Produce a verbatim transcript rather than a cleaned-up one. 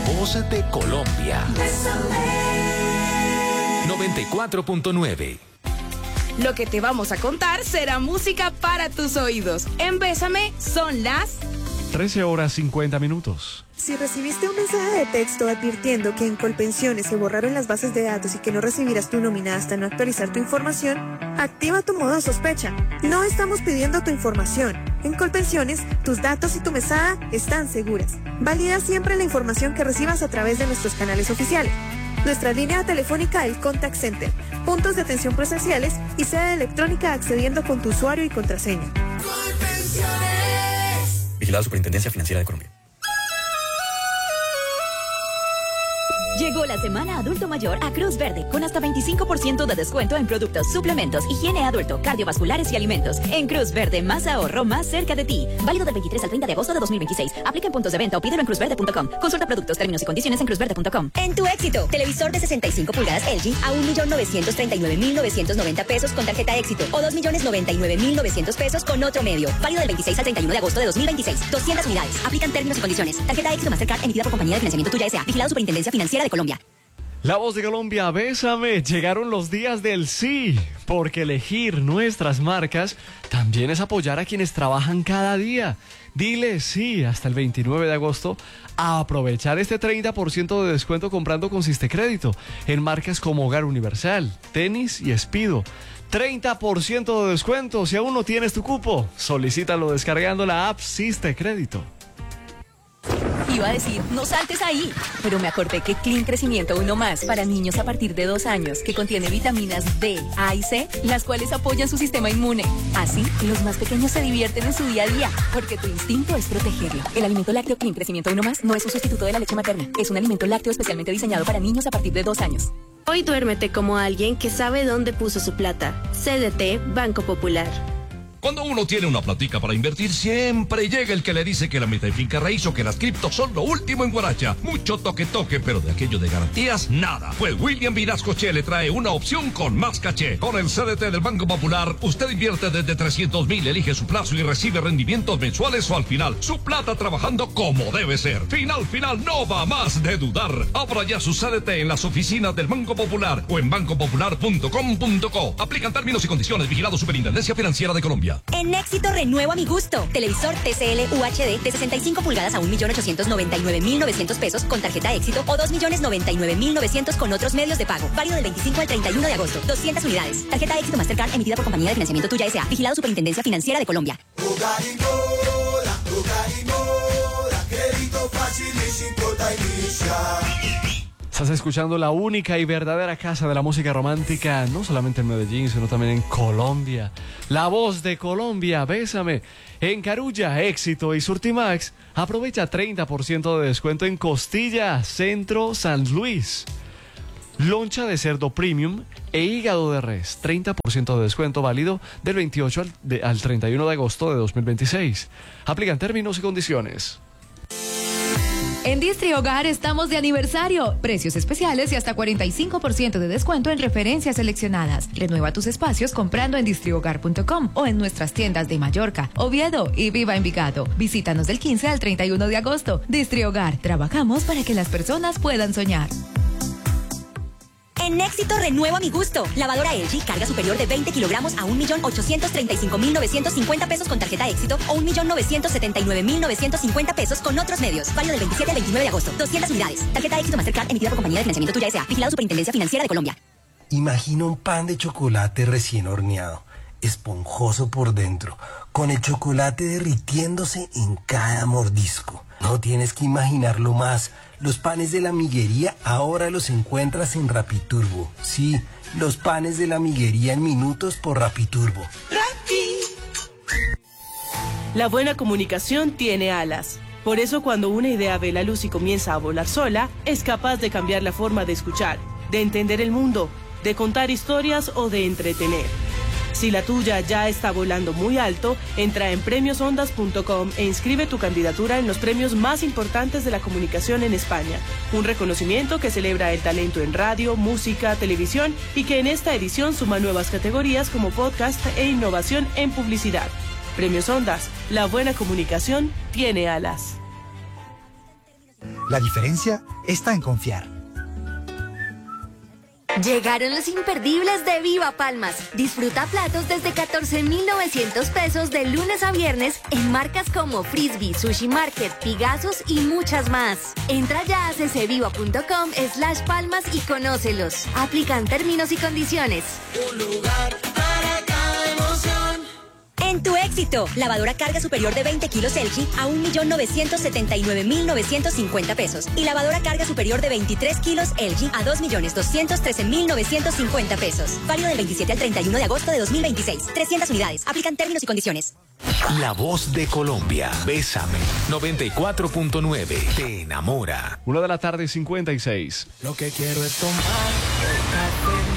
voz de Colombia. noventa y cuatro punto nueve. Lo que te vamos a contar será música para tus oídos. En Bésame son las trece horas cincuenta minutos. Si recibiste un mensaje de texto advirtiendo que en Colpensiones se borraron las bases de datos y que no recibirás tu nómina hasta no actualizar tu información, activa tu modo sospecha. No estamos pidiendo tu información. En Colpensiones, tus datos y tu mesada están seguras. Valida siempre la información que recibas a través de nuestros canales oficiales. Nuestra línea telefónica, el Contact Center, puntos de atención presenciales y sede electrónica accediendo con tu usuario y contraseña. Vigilada Superintendencia Financiera de Colombia. Llegó la semana adulto mayor a Cruz Verde, con hasta veinticinco por ciento de descuento en productos, suplementos, higiene adulto, cardiovasculares y alimentos. En Cruz Verde, más ahorro, más cerca de ti. Válido del veintitrés al treinta de agosto de dos mil veintiséis. Aplica en puntos de venta o pídelo en cruz verde punto com. Consulta productos, términos y condiciones en cruz verde punto com. En tu éxito, televisor de sesenta y cinco pulgadas L G a un millón novecientos treinta y nueve mil novecientos noventa pesos con tarjeta éxito o dos millones noventa y nueve mil novecientos pesos con otro medio. Válido del veintiséis al treinta y uno de agosto de dos mil veintiséis. doscientas unidades. Aplican términos y condiciones. Tarjeta éxito Mastercard emitida por Compañía de Financiamiento Tuya S A. Vigilado Superintendencia Financiera de Colombia. La voz de Colombia, bésame. Llegaron los días del sí, porque elegir nuestras marcas también es apoyar a quienes trabajan cada día. Dile sí hasta el veintinueve de agosto a aprovechar este treinta por ciento de descuento comprando con Sistecrédito en marcas como Hogar Universal, Tenis y Speedo. treinta por ciento de descuento. Si aún no tienes tu cupo, solicítalo descargando la app Sistecrédito. Iba a decir, no saltes ahí, pero me acordé que Clean Crecimiento Uno Más para niños a partir de dos años, que contiene vitaminas D, A y C, las cuales apoyan su sistema inmune. Así, los más pequeños se divierten en su día a día, porque tu instinto es protegerlo. El alimento lácteo Clean Crecimiento Uno Más no es un sustituto de la leche materna, es un alimento lácteo especialmente diseñado para niños a partir de dos años. Hoy duérmete como alguien que sabe dónde puso su plata. C D T Banco Popular. Cuando uno tiene una platica para invertir, siempre llega el que le dice que la meta de finca raíz o que las criptos son lo último en guaracha. Mucho toque toque, pero de aquello de garantías, nada. Pues William Vinascoche le trae una opción con más caché. Con el C D T del Banco Popular, usted invierte desde trescientos mil, elige su plazo y recibe rendimientos mensuales o al final. Su plata trabajando como debe ser. Final, final, no va más de dudar. Abra ya su C D T en las oficinas del Banco Popular o en banco popular punto com punto co. Aplican términos y condiciones. Vigilado Superintendencia Financiera de Colombia. En éxito renuevo a mi gusto. Televisor T C L U H D de sesenta y cinco pulgadas a un millón ochocientos noventa y nueve mil novecientos pesos con tarjeta éxito o dos millones noventa y nueve mil novecientos con otros medios de pago. Válido del veinticinco al treinta y uno de agosto. doscientas unidades. Tarjeta éxito Mastercard emitida por Compañía de Financiamiento Tuya S A. Vigilado Superintendencia Financiera de Colombia. Hogar y Mora, Hogar y Mora, crédito fácil y sin cuota inicial. Estás escuchando la única y verdadera casa de la música romántica, no solamente en Medellín, sino también en Colombia. La voz de Colombia, bésame. En Carulla, Éxito y Surtimax, aprovecha treinta por ciento de descuento en Costilla, Centro, San Luis. Loncha de cerdo premium e hígado de res, treinta por ciento de descuento válido del veintiocho al, de, al treinta y uno de agosto de dos mil veintiséis. Aplican términos y condiciones. En Distri Hogar estamos de aniversario. Precios especiales y hasta cuarenta y cinco por ciento de descuento en referencias seleccionadas. Renueva tus espacios comprando en distri hogar punto com o en nuestras tiendas de Mallorca, Oviedo y Viva Envigado. Visítanos del quince al treinta y uno de agosto. Distri Hogar. Trabajamos para que las personas puedan soñar. En éxito renuevo a mi gusto. Lavadora L G, carga superior de veinte kilogramos a un millón ochocientos treinta y cinco mil novecientos cincuenta pesos con tarjeta éxito o un millón novecientos setenta y nueve mil novecientos cincuenta pesos con otros medios. Válido del veintisiete al veintinueve de agosto. doscientas unidades. Tarjeta éxito Mastercard emitida por Compañía de Financiamiento Tuya S A. Vigilado Superintendencia Financiera de Colombia. Imagina un pan de chocolate recién horneado, esponjoso por dentro, con el chocolate derritiéndose en cada mordisco. No tienes que imaginarlo más. Los panes de la miguería ahora los encuentras en Rapiturbo. Sí, los panes de la miguería en minutos por Rapiturbo. La buena comunicación tiene alas. Por eso cuando una idea ve la luz y comienza a volar sola, es capaz de cambiar la forma de escuchar, de entender el mundo, de contar historias o de entretener. Si la tuya ya está volando muy alto, entra en premios ondas punto com e inscribe tu candidatura en los premios más importantes de la comunicación en España. Un reconocimiento que celebra el talento en radio, música, televisión y que en esta edición suma nuevas categorías como podcast e innovación en publicidad. Premios Ondas, la buena comunicación tiene alas. La diferencia está en confiar. Llegaron los imperdibles de Viva Palmas. Disfruta platos desde catorce mil novecientos pesos de lunes a viernes en marcas como Frisbee, Sushi Market, Pigazos y muchas más. Entra ya a ccviva.com slash palmas y conócelos. Aplican términos y condiciones. Un lugar para cada emoción. En tu éxito, lavadora carga superior de veinte kilos L G a un millón novecientos setenta y nueve mil novecientos cincuenta pesos y lavadora carga superior de veintitrés kilos L G a dos millones doscientos trece mil novecientos cincuenta pesos. Válido del veintisiete al treinta y uno de agosto de dos mil veintiséis. trescientas unidades. Aplican términos y condiciones. La voz de Colombia. Bésame. noventa y cuatro punto nueve. Te enamora. Una de la tarde, cincuenta y seis. Lo que quiero es tomar el café